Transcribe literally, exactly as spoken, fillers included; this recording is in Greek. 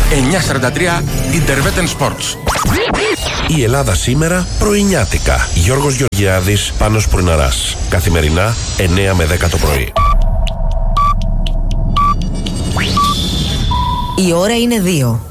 εννιακόσια σαράντα τρία Intervetten Sports. Η Ελλάδα σήμερα πρωινιάτικα. Γιώργος Γεωργιάδης, Πάνος Πουρναράς. Καθημερινά εννιά με δέκα το πρωί. Η ώρα είναι δύο.